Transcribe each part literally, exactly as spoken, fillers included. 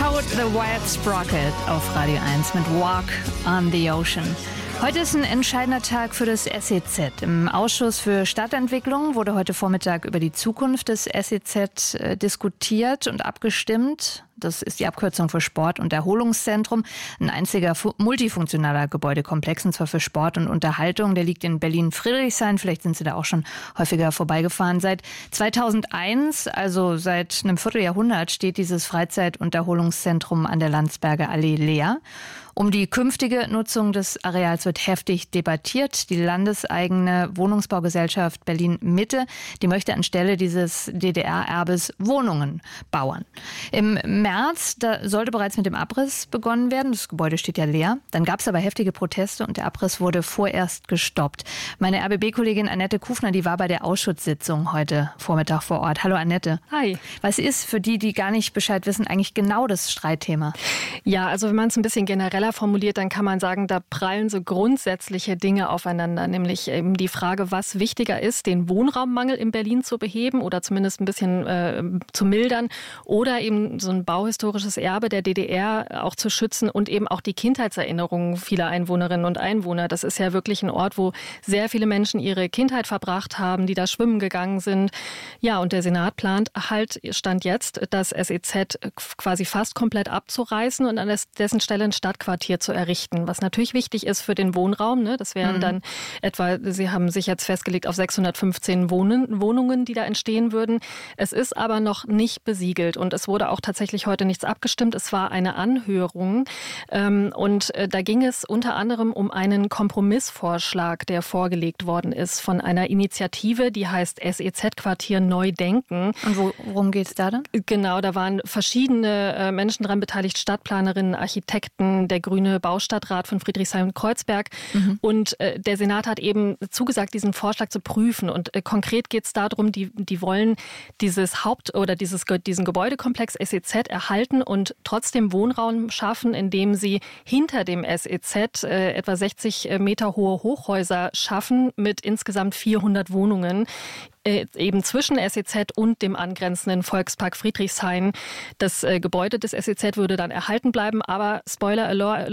Toad the Wild Sprocket auf Radio eins mit Walk on the Ocean. Heute ist ein entscheidender Tag für das S E Z. Im Ausschuss für Stadtentwicklung wurde heute Vormittag über die Zukunft des S E Z äh, diskutiert und abgestimmt. Das ist die Abkürzung für Sport- und Erholungszentrum. Ein einziger fu- multifunktionaler Gebäudekomplex, und zwar für Sport und Unterhaltung. Der liegt in Berlin-Friedrichshain. Vielleicht sind Sie da auch schon häufiger vorbeigefahren. Seit zweitausendeins, also seit einem Vierteljahrhundert, steht dieses Freizeit- und Erholungszentrum an der Landsberger Allee leer. Um die künftige Nutzung des Areals wird heftig debattiert. Die landeseigene Wohnungsbaugesellschaft Berlin-Mitte, die möchte anstelle dieses D D R-Erbes Wohnungen bauen. Im März, da sollte bereits mit dem Abriss begonnen werden. Das Gebäude steht ja leer. Dann gab es aber heftige Proteste und der Abriss wurde vorerst gestoppt. Meine R B B-Kollegin Annette Kufner, die war bei der Ausschusssitzung heute Vormittag vor Ort. Hallo Annette. Hi. Was ist für die, die gar nicht Bescheid wissen, eigentlich genau das Streitthema? Ja, also wenn man es ein bisschen genereller formuliert, dann kann man sagen, da prallen so grundsätzliche Dinge aufeinander, nämlich eben die Frage, was wichtiger ist, den Wohnraummangel in Berlin zu beheben oder zumindest ein bisschen äh, zu mildern oder eben so ein bauhistorisches Erbe der D D R auch zu schützen und eben auch die Kindheitserinnerungen vieler Einwohnerinnen und Einwohner. Das ist ja wirklich ein Ort, wo sehr viele Menschen ihre Kindheit verbracht haben, die da schwimmen gegangen sind. Ja, und der Senat plant halt, Stand jetzt, das S E Z quasi fast komplett abzureißen und an dessen Stelle ein Stadtquartier zu errichten, was natürlich wichtig ist für den Wohnraum. Ne? Das wären mhm. dann etwa, Sie haben sich jetzt festgelegt auf sechshundertfünfzehn Wohnen, Wohnungen, die da entstehen würden. Es ist aber noch nicht besiegelt und es wurde auch tatsächlich heute nichts abgestimmt. Es war eine Anhörung ähm, und äh, da ging es unter anderem um einen Kompromissvorschlag, der vorgelegt worden ist von einer Initiative, die heißt S E Z-Quartier Neu Denken. Und wo, worum geht es da dann? Genau, da waren verschiedene äh, Menschen dran beteiligt, Stadtplanerinnen, Architekten, der grüne Baustadtrat von Friedrichshain-Kreuzberg. Mhm. Und äh, der Senat hat eben zugesagt, diesen Vorschlag zu prüfen. Und äh, konkret geht es darum, die, die wollen dieses Haupt- oder dieses, diesen Gebäudekomplex S E Z erhalten und trotzdem Wohnraum schaffen, indem sie hinter dem S E Z äh, etwa sechzig Meter hohe Hochhäuser schaffen mit insgesamt vierhundert Wohnungen. Eben zwischen S E Z und dem angrenzenden Volkspark Friedrichshain. Das äh, Gebäude des S E Z würde dann erhalten bleiben, aber Spoiler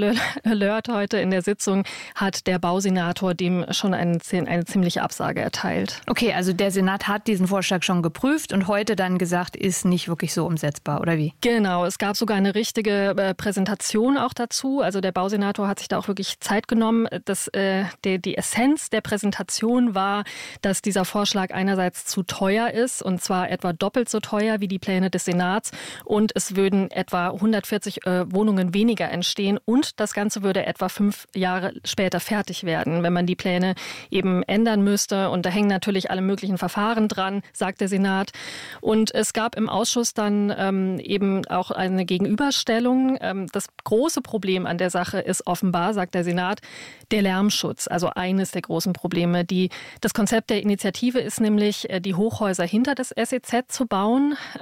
Alert, heute in der Sitzung hat der Bausenator dem schon eine, eine ziemliche Absage erteilt. Okay, also der Senat hat diesen Vorschlag schon geprüft und heute dann gesagt, ist nicht wirklich so umsetzbar, oder wie? Genau, es gab sogar eine richtige äh, Präsentation auch dazu. Also der Bausenator hat sich da auch wirklich Zeit genommen. Das, äh, der, die Essenz der Präsentation war, dass dieser Vorschlag einerseits zu teuer ist, und zwar etwa doppelt so teuer wie die Pläne des Senats, und es würden etwa hundertvierzig äh, Wohnungen weniger entstehen und das Ganze würde etwa fünf Jahre später fertig werden, wenn man die Pläne eben ändern müsste, und da hängen natürlich alle möglichen Verfahren dran, sagt der Senat. Und es gab im Ausschuss dann ähm, eben auch eine Gegenüberstellung. Ähm, das große Problem an der Sache ist offenbar, sagt der Senat, der Lärmschutz, also eines der großen Probleme. Die, das Konzept der Initiative ist nämlich, die Hochhäuser hinter das S E Z zu bauen.